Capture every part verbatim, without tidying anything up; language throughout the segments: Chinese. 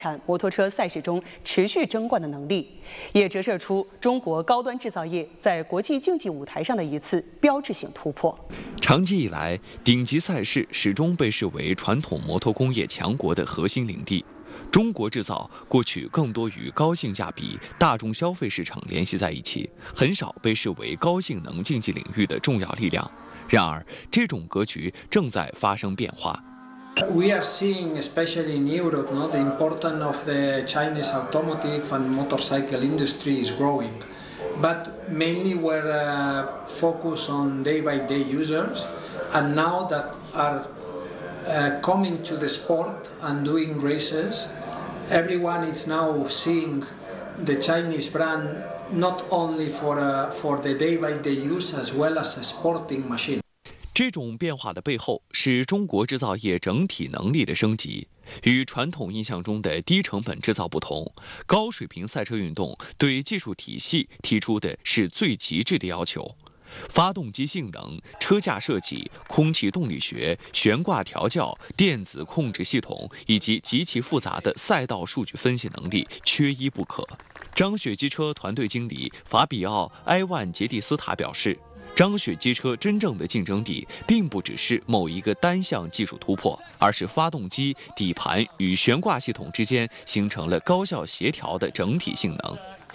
产摩托车赛事中持续争冠的能力，也折射出中国高端制造业在国际竞技舞台上的一次标志性突破。 长期以来，顶级赛事始终被视为传统摩托工业强国的核心领地。中国制造过去更多与高性价比、大众消费市场联系在一起，很少被视为高性能竞技领域的重要力量。然而，这种格局正在发生变化。 We are seeing, especially in Europe, no, the importance of the Chinese automotive and motorcycle industry is growing. But mainly we're uh, focused on day-by-day users, and now that are uh, coming to the sport and doing races, everyone is now seeing the Chinese brand not only for uh, for the day-by-day use as well as a sporting machine. 这种变化的背后是中国制造业整体能力的升级。与传统印象中的低成本制造不同，高水平赛车运动对技术体系提出的是最极致的要求。发动机性能、车架设计、空气动力学、悬挂调教、电子控制系统以及极其复杂的赛道数据分析能力缺一不可。张雪机车团队经理法比奥·埃万杰蒂斯塔表示。 张雪机车真正的竞争力，并不只是某一个单项技术突破，而是发动机、底盘与悬挂系统之间形成了高效协调的整体性能。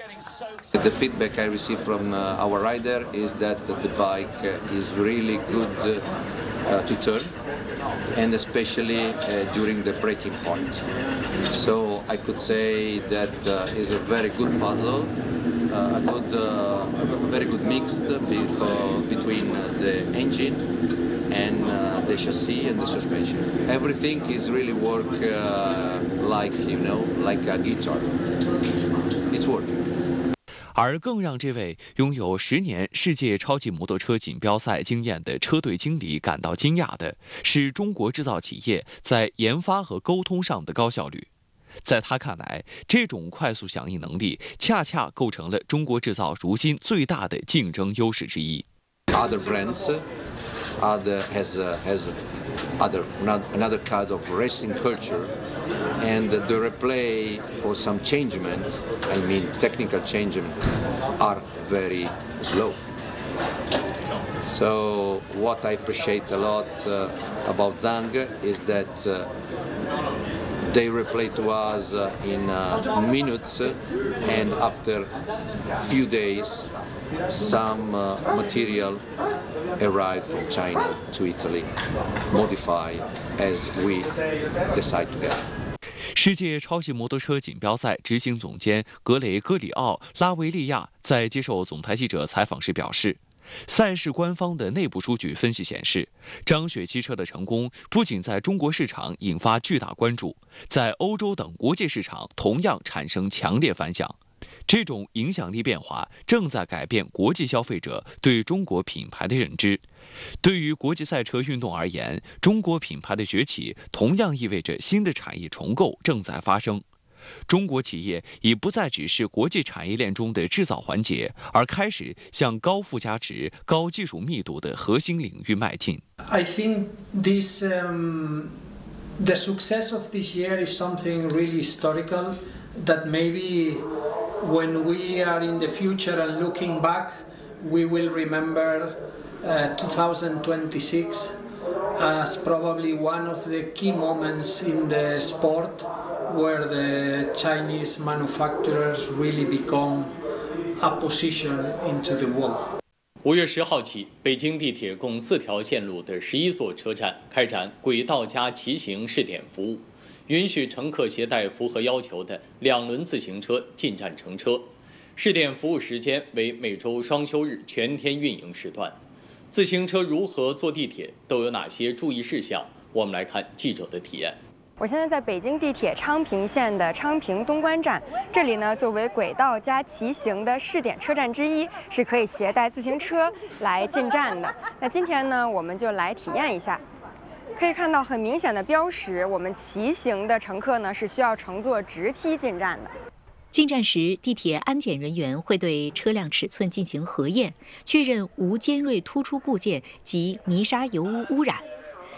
The feedback I receive from uh, our rider is that the bike is really good uh, to turn, and especially uh, during the braking point. So I could say that uh, is a very good puzzle. Uh, a good, uh, a very good mix between the engine and uh, the chassis and the suspension. Everything is really work uh, like you know, like a guitar. It's working. 而更让这位拥有十年世界超级摩托车锦标赛经验的车队经理感到惊讶的是，中国制造企业在研发和沟通上的高效率。 在他看来，这种快速响应能力恰恰构成了中国制造如今最大的竞争优势之一。 Other brands, other has uh, has other another kind of racing culture, and the replay for some changement, I mean technical changement, are very slow. So what I appreciate a lot uh, about Zhang is that. Uh, They replay to us uh, in uh, minutes, and after a few days, some uh, material arrived from China to Italy, modified as we decide together. 世界超级摩托车锦标赛执行总监格雷戈里奥·拉维利亚在接受总台记者采访时表示。 赛事官方的内部数据分析显示，张雪机车的成功不仅在中国市场引发巨大关注，在欧洲等国际市场同样产生强烈反响。这种影响力变化正在改变国际消费者对中国品牌的认知。对于国际赛车运动而言，中国品牌的崛起同样意味着新的产业重构正在发生。 中国企业已不再只是国际产业链中的制造环节，而开始向高附加值、高技术密度的核心领域迈进。 I think this um, the success of this year is something really historical. That maybe when we are in the future and looking back, we will remember uh, twenty twenty-six as probably one of the key moments in the sport. Where the Chinese manufacturers really become a position into the world. 五月十号起，北京地铁共四条线路的十一所车站开展轨道加骑行试点服务，允许乘客携带符合要求的两轮自行车进站乘车。试点服务时间为每周双休日全天运营时段。自行车如何坐地铁，都有哪些注意事项？我们来看记者的体验。 我现在在北京地铁昌平线的昌平东关站，这里呢作为轨道加骑行的试点车站之一，是可以携带自行车来进站的。那今天呢，我们就来体验一下。可以看到很明显的标识，我们骑行的乘客呢是需要乘坐直梯进站的。 进站时，地铁安检人员会对车辆尺寸进行核验，确认无尖锐突出部件及泥沙油污污染。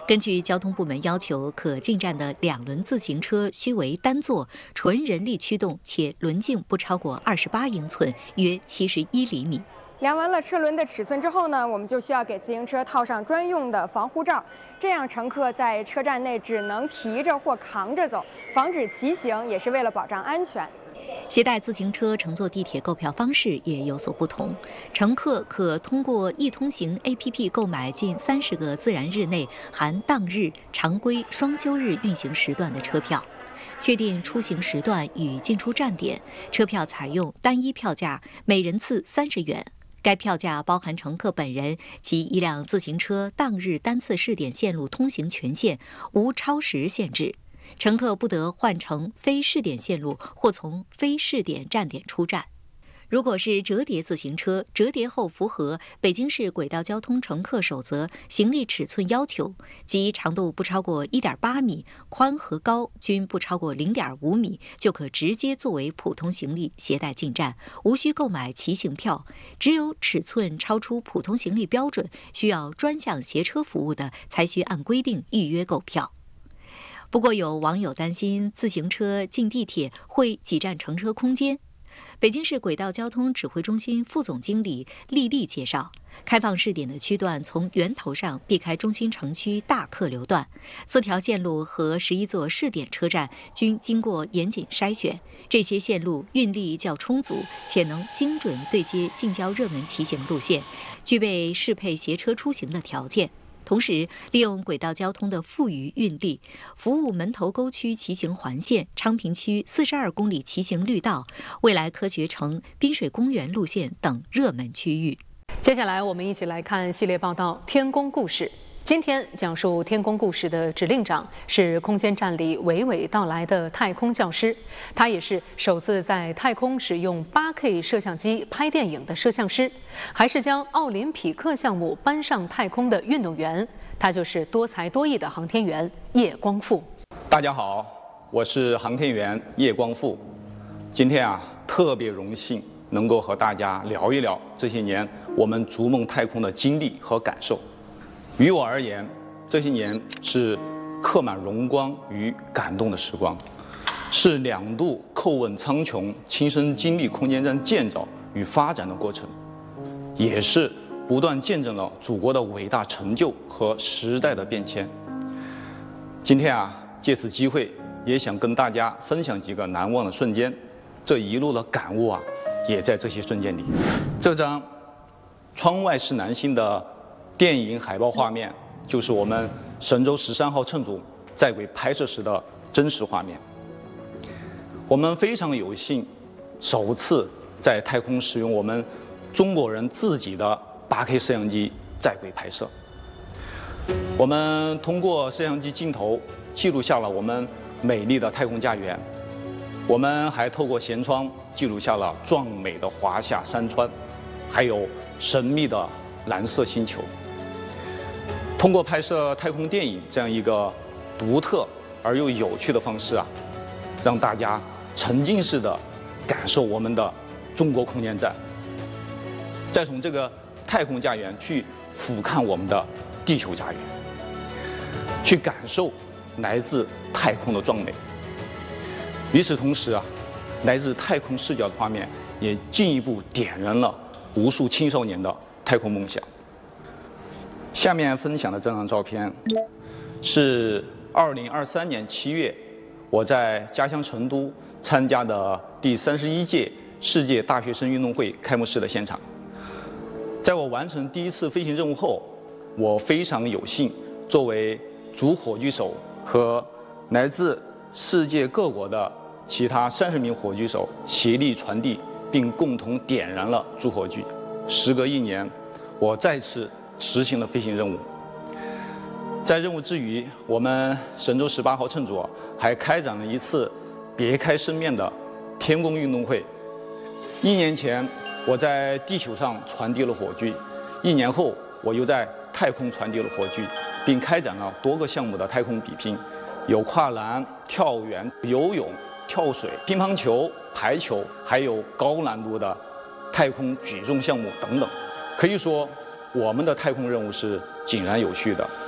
根据交通部门要求，可进站的两轮自行车须为单座、纯人力驱动，且轮径不超过二十八英寸，约七十一厘米。 量完了车轮的尺寸之后呢，我们就需要给自行车套上专用的防护罩，这样乘客在车站内只能提着或扛着走，防止骑行，也是为了保障安全。 携带自行车乘坐地铁购票方式也有所不同，乘客可通过易通行 A P P 购买近三十个自然日内含当日、常规、双休日运行时段的车票，确定出行时段与进出站点，车票采用单一票价，每人次三十元。该票价包含乘客本人及一辆自行车当日单次试点线路通行权限，无超时限制。乘客不得换乘非试点线路或从非试点站点出站。如果是折叠自行车，折叠后符合北京市轨道交通乘客守则行李尺寸要求，即长度不超过 一点八米，宽和高均不超过 零点五米，就可直接作为普通行李携带进站，无需购买骑行票。只有尺寸超出普通行李标准，需要专项携车服务的，才需按规定预约购票。不过有网友担心自行车进地铁会挤占乘车空间。北京市轨道交通指挥中心副总经理厉丽介绍，开放试点的区段从源头上避开中心城区大客流段，四条线路和十一座试点车站均经过严谨筛选，这些线路运力较充足，且能精准对接近郊热门骑行路线，具备适配携车出行的条件。同时，利用轨道交通的富余运力，服务门头沟区骑行环线、昌平区四十二公里骑行绿道、未来科学城、滨水公园路线等热门区域。 接下来，我们一起来看系列报道《天宫故事》。今天讲述天宫故事的指令长是空间站里娓娓道来的太空教师，他也是首次在太空使用 八K 摄像机拍电影的摄像师，还是将奥林匹克项目搬上太空的运动员。他就是多才多艺的航天员叶光富。 大家好，我是航天员叶光富。今天啊，特别荣幸能够和大家聊一聊这些年我们逐梦太空的经历和感受。于我而言，这些年是刻满荣光与感动的时光，是两度叩问苍穹、亲身经历空间站建造与发展的过程，也是不断见证了祖国的伟大成就和时代的变迁。今天啊，借此机会，也想跟大家分享几个难忘的瞬间，这一路的感悟啊，也在这些瞬间里。这张窗外是南星的电影海报画面，就是我们神舟十三号乘组在轨拍摄时的真实画面。我们非常有幸，首次在太空使用我们中国人自己的 八K 摄像机在轨拍摄。我们通过摄像机镜头记录下了我们美丽的太空家园，我们还透过舷窗记录下了壮美的华夏山川，还有神秘的蓝色星球。通过拍摄太空电影这样一个独特而又有趣的方式啊，让大家沉浸式的感受我们的中国空间站，再从这个太空家园去俯瞰我们的地球家园，去感受来自太空的壮美。与此同时啊，来自太空视角的画面也进一步点燃了无数青少年的太空梦想。下面分享的这张照片是二零二三年七月我在家乡成都参加的第三十一届世界大学生运动会开幕式的现场。在我完成第一次飞行任务后，我非常有幸作为主火炬手和来自世界各国的其他三十名火炬手协力传递并共同点燃了主火炬。时隔一年，我再次实行了飞行任务。在任务之余，我们神舟十八号乘组还开展了一次别开生面的天宫运动会。一年前，我在地球上传递了火炬；一年后，我又在太空传递了火炬，并开展了多个项目的太空比拼，有跨栏、跳远、游泳、跳水、乒乓球、排球，还有高难度的太空举重项目等等。可以说，我们的太空任务是井然有序的。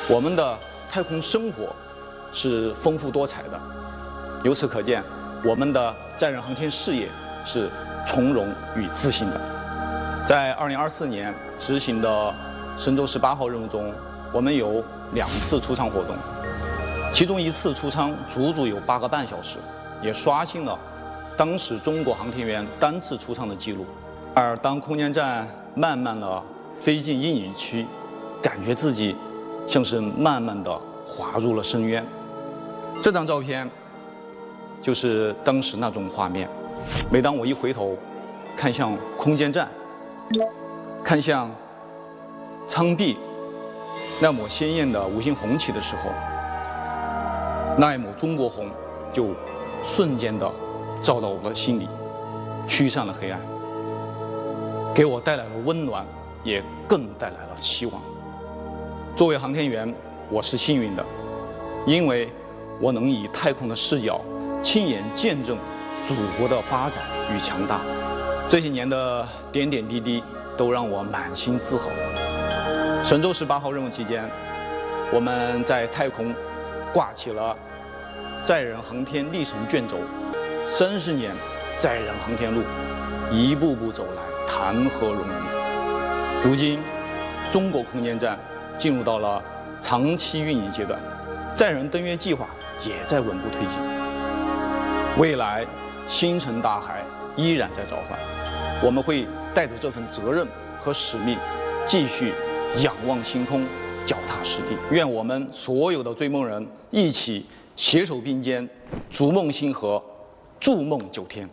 我们的太空生活是丰富多彩的。由此可见，我们的载人航天事业是从容与自信的。在二零二四年执行的神舟十八号任务中，我们有两次出舱活动，其中一次出舱足足有八个半小时，也刷新了当时中国航天员单次出舱的记录。而当空间站慢慢的飞进阴影区，感觉自己像是慢慢的滑入了深渊。这张照片就是当时那种画面。每当我一回头看向空间站，看向舱壁那抹鲜艳的五星红旗的时候，那一抹中国红就瞬间的照到我的心里，驱散了黑暗，给我带来了温暖，也更带来了希望。作为航天员，我是幸运的，因为我能以太空的视角亲眼见证祖国的发展与强大。这些年的点点滴滴都让我满心自豪。神舟十八号任务期间，我们在太空挂起了载人航天历程卷轴，三十年载人航天路，一步步走来，谈何容易。如今，中国空间站进入到了长期运营阶段，载人登月计划也在稳步推进。未来星辰大海依然在召唤，我们会带着这份责任和使命，继续仰望星空，脚踏实地。愿我们所有的追梦人一起携手并肩，逐梦星河，筑梦九天。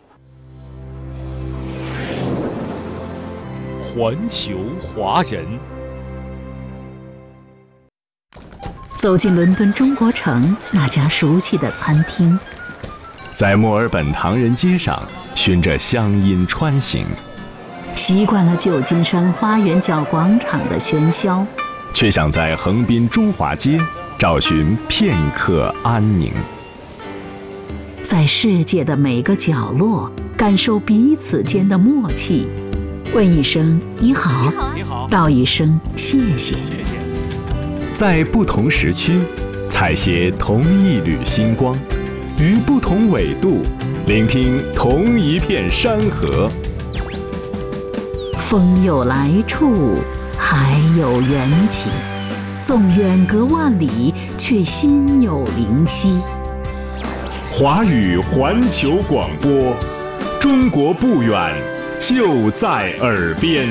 环球华人。 走进伦敦中国城那家熟悉的餐厅， 在墨尔本唐人街上循着乡音穿行， 习惯了旧金山花园角广场的喧嚣， 却想在横滨中华街找寻片刻安宁。 在世界的每个角落感受彼此间的默契，问一声你好， 你好， 道一声谢谢。 在不同时区采撷同一缕星光，于不同纬度聆听同一片山河。 风有来处，海有缘起，纵远隔万里，却心有灵犀。 华语环球广播，中国不远，就在耳边。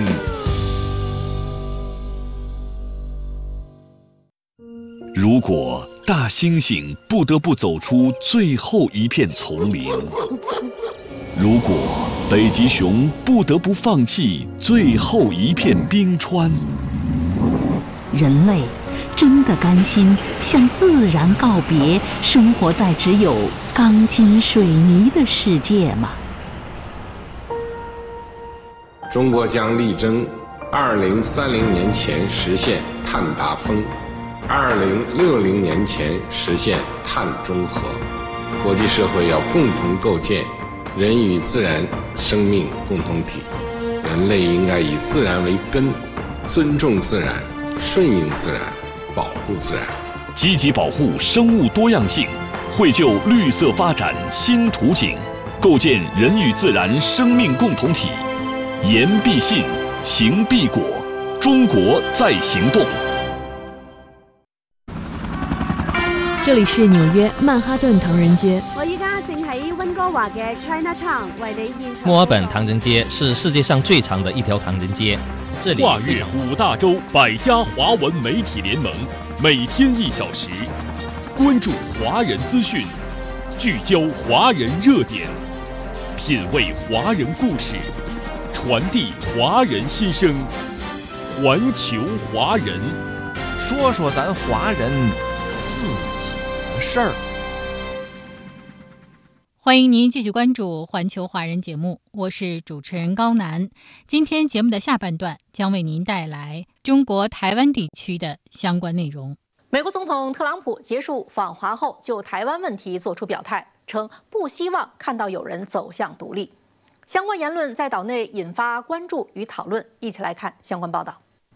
如果大猩猩不得不走出最后一片丛林，如果北极熊不得不放弃最后一片冰川， 人类真的甘心向自然告别，生活在只有钢筋水泥的世界吗？ 中国将力争二零三零年前实现碳达峰，二零六零年前实现碳中和。国际社会要共同构建人与自然生命共同体，人类应该以自然为根，尊重自然，顺应自然，保护自然， 积极保护生物多样性，绘就绿色发展新图景，构建人与自然生命共同体。言必信，行必果，中国在行动。 这里是纽约曼哈顿唐人街。 我依家正喺温哥华嘅 Chinatown 为你现场。 墨尔本唐人街是世界上最长的一条唐人街，这里跨越五大洲百家华文媒体联盟，每天一小时，关注华人资讯，聚焦华人热点，品味华人故事，传递华人心声。环球华人， 说说咱华人自己的事儿。 欢迎您继续关注环球华人节目，我是主持人高楠。今天节目的下半段将为您带来中国台湾地区的相关内容。 美国总统特朗普结束访华后，就台湾问题作出表态，称不希望看到有人走向独立。相关言论在岛内引发关注与讨论，一起来看相关报道。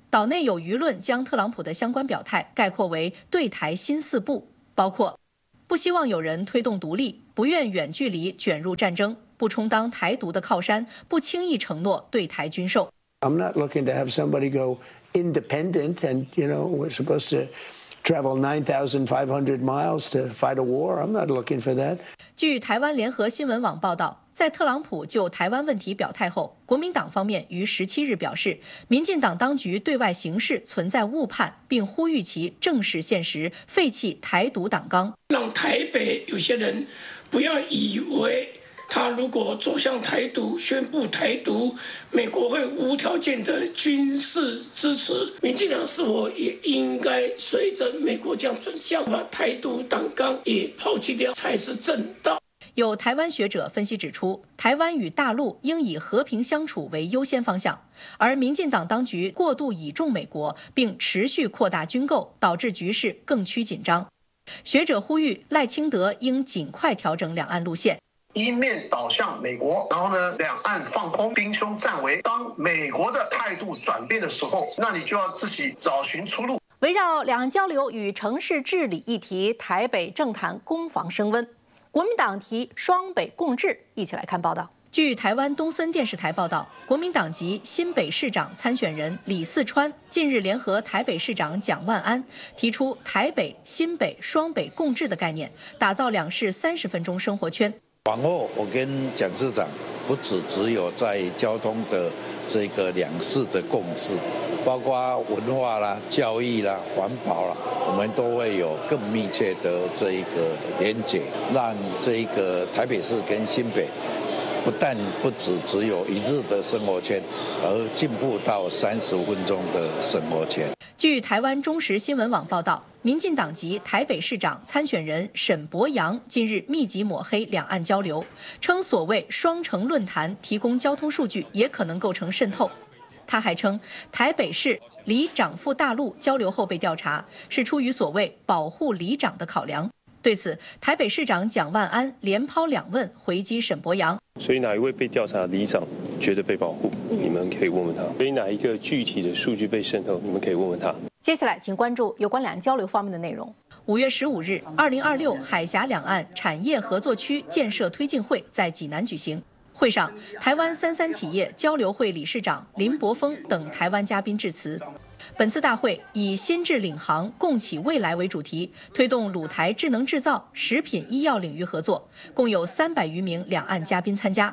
岛内有舆论将特朗普的相关表态概括为对台新四不，包括不希望有人推动独立，不愿远距离卷入战争，不充当台独的靠山，不轻易承诺对台军售。 I'm not looking to have somebody go independent and, you know, we're supposed to travel nine thousand five hundred miles to fight a war. I'm not looking for that. 据台湾联合新闻网报道，在特朗普就台湾问题表态后，国民党方面于十七日表示，民进党当局对外行事存在误判，并呼吁其正视现实，废弃台独党纲， 让台北有些人不要以为他如果走向台独，宣布台独，美国会无条件的军事支持。民进党是否也应该随着美国这样转向，把台独党纲也抛弃掉，才是正道？ 有台湾学者分析指出，台湾与大陆应以和平相处为优先方向，而民进党当局过度倚重美国，并持续扩大军购，导致局势更趋紧张。学者呼吁赖清德应尽快调整两岸路线。 一面倒向美国，然后呢，两岸放空，兵凶战危。当美国的态度转变的时候，那你就要自己找寻出路。 围绕两岸交流与城市治理议题，台北政坛攻防升温。国民党提双北共治，一起来看报道。据台湾东森电视台报道，国民党籍新北市长参选人李四川近日联合台北市长蒋万安，提出台北、新北双北共治的概念，打造两市三十分钟生活圈。 往后，我跟蒋市长不只只有在交通的这个两市的共治，包括文化啦、教育啦、环保啦，我们都会有更密切的这一个连结，让这一个台北市跟新北不但不只只有一日的生活圈，而进步到三十分钟的生活圈。 据台湾中时新闻网报道，民进党籍台北市长参选人沈伯洋近日密集抹黑两岸交流，称所谓双城论坛提供交通数据也可能构成渗透。他还称，台北市里长赴大陆交流后被调查，是出于所谓保护里长的考量。对此，台北市长蒋万安连抛两问回击沈伯洋。 所以哪一位被调查的里长觉得被保护，你们可以问问他。所以哪一个具体的数据被渗透，你们可以问问他。 接下来，请关注有关两岸交流方面的内容。五月十五日，二零二六海峡两岸产业合作区建设推进会在济南举行。会上，台湾三三企业交流会理事长林柏峰等台湾嘉宾致辞。本次大会以新智领航，共启未来为主题，推动鲁台智能制造、食品医药领域合作，共有三百余名两岸嘉宾参加。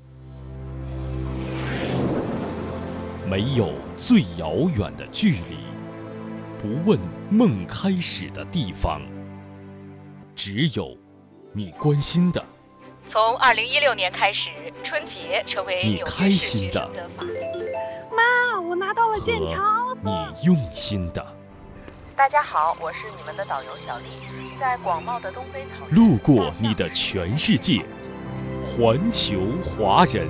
没有最遥远的距离，不问梦开始的地方，只有你关心的。 从二零一六年开始，春节成为你开心的。 妈，我拿到了健康。 你用心的。 大家好，我是你们的导游小丽，在广袤的东非草原， 路过你的全世界，环球华人。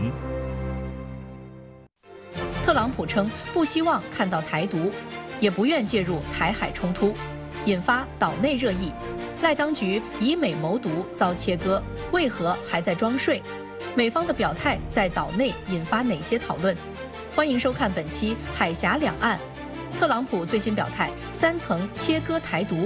特朗普称不希望看到台独，也不愿介入台海冲突，引发岛内热议。赖当局以美谋独遭切割，为何还在装睡？美方的表态在岛内引发哪些讨论？欢迎收看本期《海峡两岸》。特朗普最新表态，三层切割台独。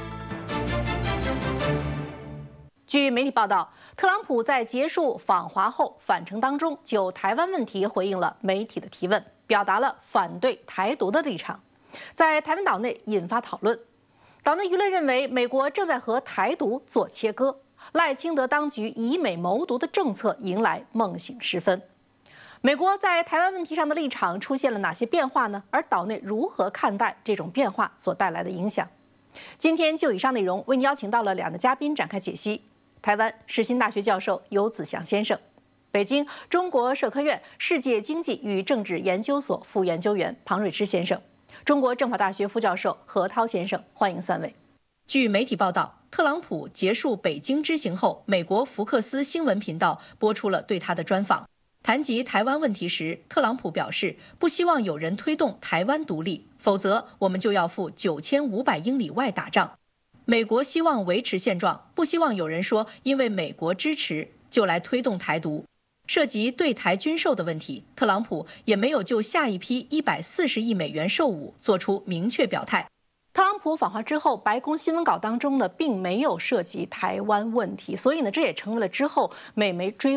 据媒体报道，特朗普在结束访华后返程当中，就台湾问题回应了媒体的提问，表达了反对台独的立场，在台湾岛内引发讨论。岛内舆论认为，美国正在和台独做切割，赖清德当局以美谋独的政策迎来梦醒时分。美国在台湾问题上的立场出现了哪些变化呢？而岛内如何看待这种变化所带来的影响？今天就以上内容为您邀请到了两位嘉宾展开解析：台湾世新大学教授游子祥先生，北京中国社科院世界经济与政治研究所副研究员庞瑞之先生，中国政法大学副教授何涛先生。欢迎三位。据媒体报道，特朗普结束北京之行后，美国福克斯新闻频道播出了对他的专访。谈及台湾问题时，特朗普表示不希望有人推动台湾独立，否则我们就要赴九千五百英里外打仗。美国希望维持现状，不希望有人说因为美国支持就来推动台独。 涉及对台军售的问题，特朗普也没有就下一批一百四十亿美元售武做出明确表态。 特朗普访华之后，白宫新闻稿当中呢，并没有涉及台湾问题，所以呢，这也成为了之后美媒追